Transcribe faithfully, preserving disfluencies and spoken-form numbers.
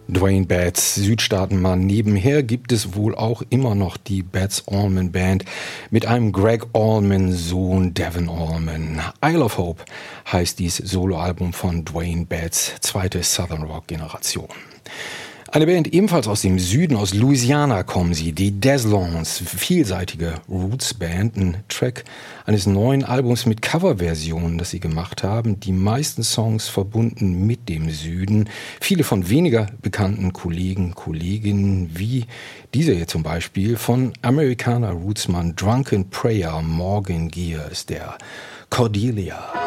Duane Betts Südstaatenmann. Nebenher gibt es wohl auch immer noch die Betts Allman Band mit einem Greg Allman Sohn Devin Allman. Isle of Hope heißt dies Soloalbum von Duane Betts, zweite Southern Rock Generation. Eine Band ebenfalls aus dem Süden, aus Louisiana kommen sie, die Deslons, vielseitige Roots-Band, ein Track eines neuen Albums mit Coverversionen, das sie gemacht haben, die meisten Songs verbunden mit dem Süden, viele von weniger bekannten Kollegen, Kolleginnen, wie diese hier zum Beispiel von Amerikaner Rootsmann Drunken Prayer Morgan Gears, der Cordelia.